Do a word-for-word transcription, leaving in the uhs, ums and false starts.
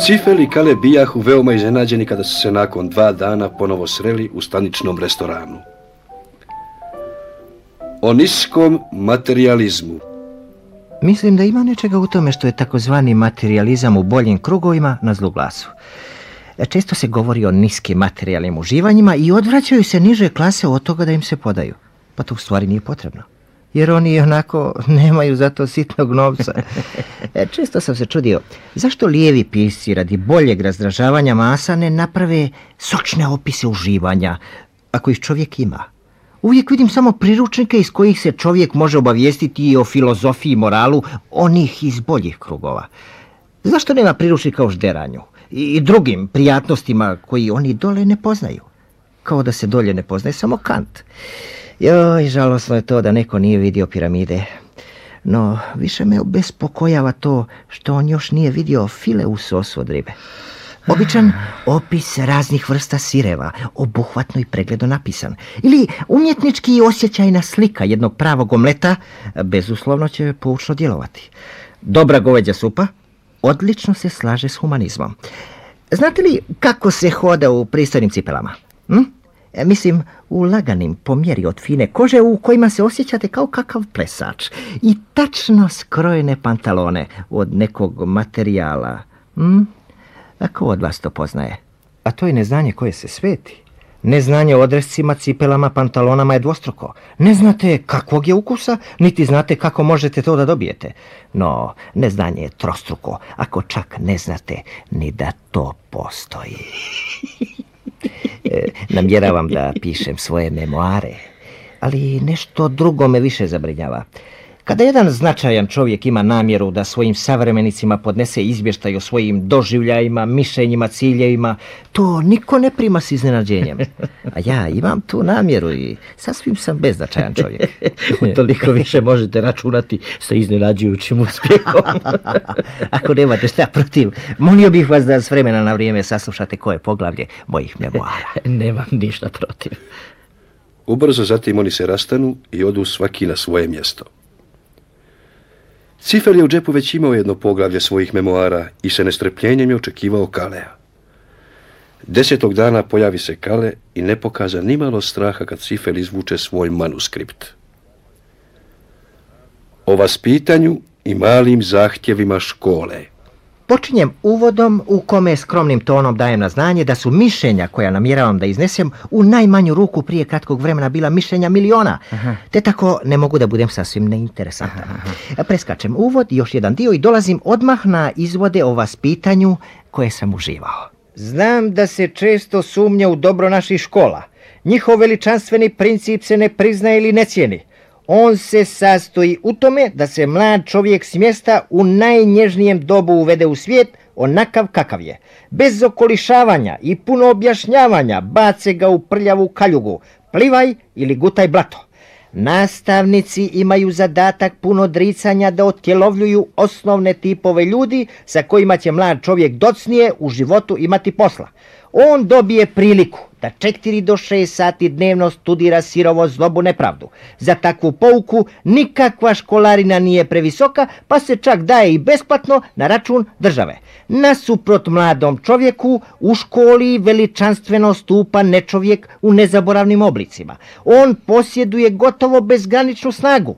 Cifel i Kale bijahu veoma iznenađeni kada su se nakon dva dana ponovo sreli u staničnom restoranu. O niskom materijalizmu. Mislim da ima nečega u tome što je takozvani materijalizam u boljim krugovima na zlu glasu. Često se govori o niskim materijalnim uživanjima i odvraćaju se niže klase od toga da im se podaju. Pa to u stvari nije potrebno. Jer oni onako nemaju za to sitnog novca. Često sam se čudio, zašto lijevi pisci radi boljeg razdražavanja masa ne naprave sočne opise uživanja, ako ih čovjek ima? Uvijek vidim samo priručnike iz kojih se čovjek može obavijestiti i o filozofiji i moralu onih iz boljih krugova. Zašto nema priručnika o žderanju i drugim prijatnostima koji oni dole ne poznaju? Kao da se dolje ne poznaje samo Kant. Joj, žalosno je to da neko nije vidio piramide. No, više me bespokojava to što on još nije vidio file u sosu od ribe. Običan opis raznih vrsta sireva, obuhvatno i pregledno napisan. Ili umjetnički osjećajna slika jednog pravog omleta, bezuslovno će poučno djelovati. Dobra goveđa supa odlično se slaže s humanizmom. Znate li kako se hoda u pristojnim cipelama? Hm? Mislim, u laganim po mjeri od fine kože u kojima se osjećate kao kakav plesač i tačno skrojene pantalone od nekog materijala. Hm? A ko od vas to poznaje? A to je neznanje koje se sveti. Neznanje o odrescima, cipelama, pantalonama je dvostruko. Ne znate kakvog je ukusa, niti znate kako možete to da dobijete. No, neznanje je trostruko, ako čak ne znate ni da to postoji. E, namjeravam da pišem svoje memoare, ali nešto drugo me više zabrinjava. Kada jedan značajan čovjek ima namjeru da svojim savremenicima podnese izvještaj o svojim doživljajima, mišljenjima, ciljevima, to niko ne prima s iznenađenjem. A ja imam tu namjeru i sasvim sam beznačajan čovjek. Toliko više možete računati sa iznenađujućim uspjehom. Ako nemate šta protiv, molio bih vas da s vremena na vrijeme saslušate koje poglavlje mojih memoara. Nemam ništa protiv. Ubrzo zatim oni se rastanu i odu svaki na svoje mjesto. Cifel je u džepu već imao jedno poglavlje svojih memoara i sa nestrpljenjem je očekivao Kalea. Desetog dana pojavi se Kale i ne pokaza nimalo straha kad Cifel izvuče svoj manuskript. O vaspitanju i malim zahtjevima škole. Počinjem uvodom u kome skromnim tonom dajem na znanje da su mišljenja koja namjeravam da iznesem u najmanju ruku prije kratkog vremena bila mišljenja miliona. Aha. Te tako ne mogu da budem sasvim neinteresantan. Aha. Preskačem uvod, još jedan dio i dolazim odmah na izvode o vaspitanju koje sam uživao. Znam da se često sumnja u dobro naših škola. Njihov veličanstveni princip se ne priznaje ili ne cijeni. On se sastoji u tome da se mlad čovjek s mjesta u najnježnijem dobu uvede u svijet onakav kakav je. Bez okolišavanja i puno objašnjavanja bace ga u prljavu kaljugu, plivaj ili gutaj blato. Nastavnici imaju zadatak puno dricanja da otjelovljuju osnovne tipove ljudi sa kojima će mlad čovjek docnije u životu imati posla. On dobije priliku da četiri do šest sati dnevno studira sirovo zlobu nepravdu. Za takvu pouku nikakva školarina nije previsoka, pa se čak daje i besplatno na račun države. Nasuprot mladom čovjeku u školi veličanstveno stupa nečovjek u nezaboravnim oblicima. On posjeduje gotovo bezgraničnu snagu,